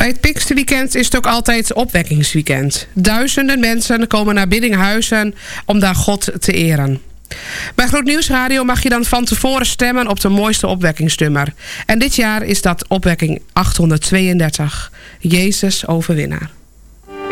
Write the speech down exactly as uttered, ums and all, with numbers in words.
het Pinksterweekend is het ook altijd opwekkingsweekend. Duizenden mensen komen naar Biddinghuizen om daar God te eren. Bij Groot Nieuws Radio mag je dan van tevoren stemmen op de mooiste opwekkingsnummer. En dit jaar is dat opwekking achthonderdtweeëndertig. Jezus overwinnaar.